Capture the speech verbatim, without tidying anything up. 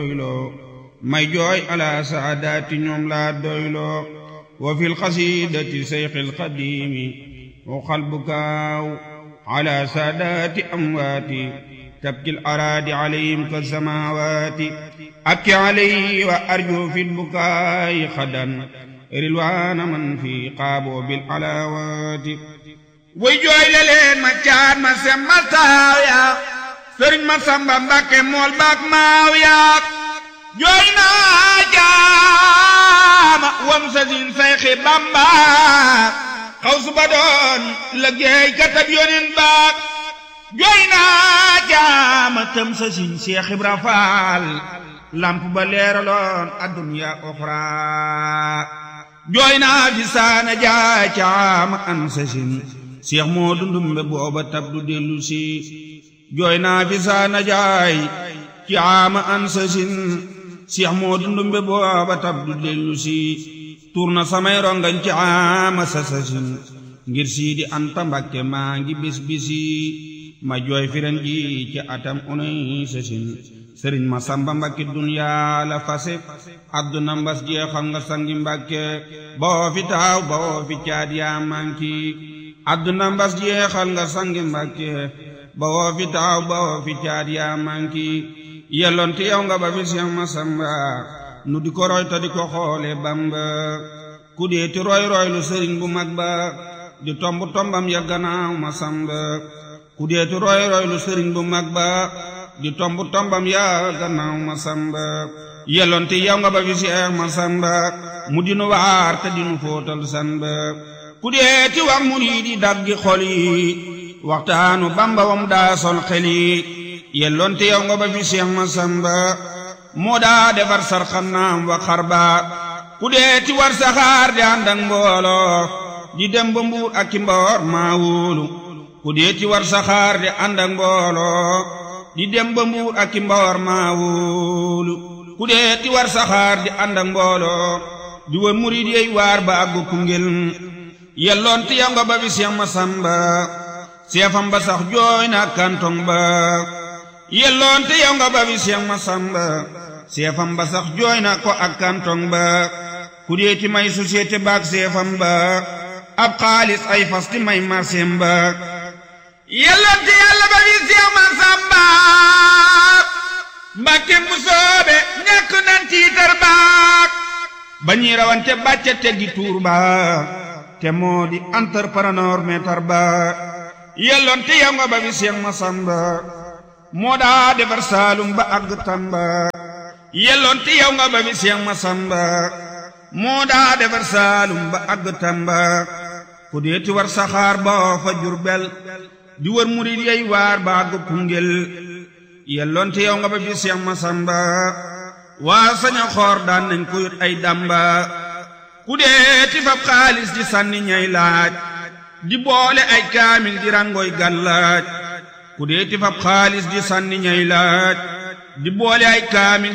may jooy ala saadaati ñoom laa doyloo wa fil xasiidati seyxil xadiimi wa xalbukaaw ala saadaati amwaati tabkil araadi alayhim ka samaawaati abki alayhi wa arju fil bukaayi xadan rilwaana man fi qaaboo bil alaawaati way jooy la leen ma caat ma semma taaw yaa sëriñ ma samba Mbàkke mool baak maaw yaa jooy naa jaama wam sa sin Seyxi Bamba xaw su ba doon liggéey katab yonen baak jooy naa jaama tam sa sin Seex Ibra Faal lamp ba leeraloon adduniya oxraa jooy naa fi saana jaay caama an sa sin Seex Moodu Ndumbe booba tab du dellu si jooy naa fi saana jaay caama an sa sin Seex Moodu Ndumbe booba tab du dellu si tuur na samay rongañ caama sa sa sin ngir Siidi Anta Mbàkke maa ngi bis bisi ma jooy firen ji ci atam unay sa sin sëriñ ma samba Mbàkke duniyaa la fase adduna mbas jeexal nga sangi Mbàkke boo fi taaw boo fi caat yaa manki adduna mbas jeexal nga sangi Mbàkke boo fi taaw boo fi caat yaa manki yelloon ti yow nga ba fi Seex Masamba nu di ko roy ta di ko xoole Bamba ku dee ti roy roy lu sëriñ bu mag ba di tomb tombam ya gannaaw Masamba ku dee ti roy roy lu sëriñ bu mag ba di tomb tombam ya gannaaw Masamba yelloon ti yow nga ba fi Seex Masamba mu dinu waar te dinu fóotal sanba ku dee ti wax murid yi daggi xol yi waxtaanu Bamba wam daa sol xel yi yelloon ti yow nga ba fi Seex Masamba moo daa defar sarxanaam wa xarba ku dee ti war saxaar di ànd ak mbooloo di dem ba Mbuur ak ki Mboor maa wóolu ku dee ti war saxaar di ànd ak mbooloo di dem ba Mbuur ak ki Mboor maa wóolu ku dee ti war saxaar di ànd ak mbooloo di wër murid yey waar ba àggu Koungheul yelloon ti yow nga ba fi Seex Masamba seefam ba sax jooy na kantong ba yelloon te yow nga ba fi Seex Masamba seefam ba sax jooy na ko ak kantong ba ku dee ti may société baak seefam ba ab xaalis ay fas ti may marseem ba yelloon te yàlla ba fi Seex Masamba Mbàkke mu soobe ñàkk nan tiitar baak ba ñuy rawante bàcce teggi tuur ba te moo di entrepreneur meetar ba yelloon te yow nga ba fi Seex Masamba moo daa defar Saalum ba àgg Tamba yelloon te yow nga ba fi Seex Masamba moo daa defar Saalum ba àgg Tamba ku dee ti war saxaar ba fa Jurbel di wër murid yey waar ba àgg Koungheul yelloon te yow nga ba fi Seex Masamba waa saña xoor daan nañ ko yot ay damba ku dee ti fab xaalis di sànni ñay laaj di boole ay kaamil di rangoy gàllaaj ku dee ti fab xaalis di sànni ñay laaj di boole ay kaamil